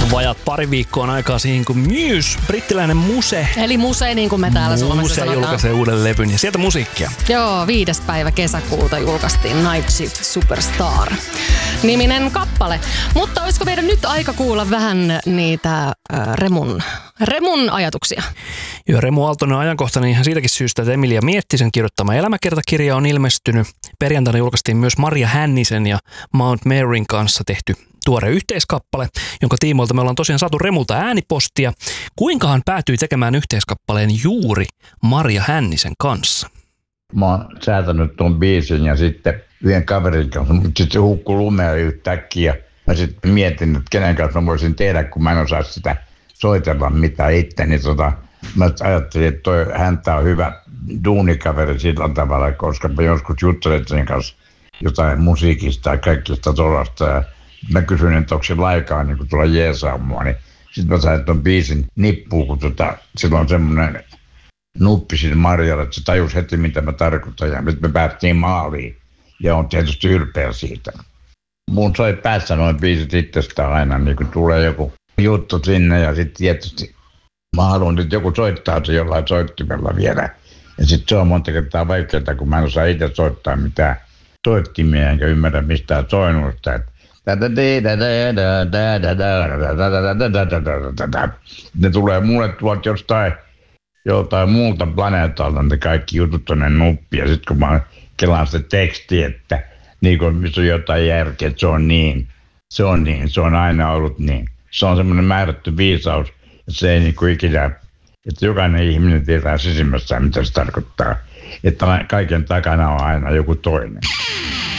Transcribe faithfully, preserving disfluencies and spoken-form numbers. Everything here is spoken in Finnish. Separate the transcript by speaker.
Speaker 1: Vajat pari viikkoa on aikaa siihen, kun Muse, brittiläinen Muse.
Speaker 2: Eli Muse, niin kuin me täällä Suomessa
Speaker 1: Muse
Speaker 2: sanotaan.
Speaker 1: julkaisee uuden levyn ja sieltä musiikkia.
Speaker 2: Joo, viides päivä kesäkuuta julkaistiin Night Shift Superstar -niminen kappale. Mutta olisiko meidän nyt aika kuulla vähän niitä äh, Remun, Remun ajatuksia?
Speaker 1: Joo, Remu Aaltonen on ajankohtainen ihan siitäkin syystä, että Emilia Miettisen kirjoittama elämäkertakirja on ilmestynyt. Perjantaina julkaistiin myös Marja Hännisen ja Mount Maryn kanssa tehty tuore yhteiskappale, jonka tiimoilta me ollaan tosiaan saatu Remulta äänipostia. Kuinka hän päätyi tekemään yhteiskappaleen juuri Marja Hännisen kanssa?
Speaker 3: Mä oon säätänyt tuon biisin ja sitten yhden kaverin kanssa, mutta sitten se hukkui lumea yhtäkkiä. Mä sitten mietin, että kenen kanssa mä voisin tehdä, kun mä en osaa sitä soitella mitään itse. Niin tota, mä ajattelin, että toi häntä on hyvä duunikaveri sillä tavalla, koska mä joskus juttelin sen kanssa jotain musiikista ja kaikista tuollaista. Ja mä kysyin, että onko se laikaa niin tulla jeesaa mua, niin sitten mä sain tuon biisin nippuun, kun tota, sillä on semmoinen nuppi siinä Marjalla, että se tajusi heti, mitä mä tarkoitan, ja nyt me päästiin maaliin, ja on tietysti ylpeä siitä. Mun soi päässä noin biisit itsestään aina, niin kun tulee joku juttu sinne, ja sitten tietysti mä haluan, että joku soittaa se jollain soittimella vielä, ja sitten se on monta kertaa vaikeaa, kun mä en osaa itse soittaa mitään soittimia, enkä ymmärrä mistään soinnusta, että ne tulee mulle tuolta jostain joltain muulta planeetalta, ne kaikki jutut tonne nuppiin. Ja sitten kun mä kelaan sitä tekstiä, että niin kun missä on jotain järkeä, että se on niin, se on niin, se on aina ollut niin. Se on semmoinen määrätty viisaus, että se ei niinku ikinä, että jokainen ihminen tietää sisimmässään, mitä se tarkoittaa. Että kaiken takana on aina joku toinen.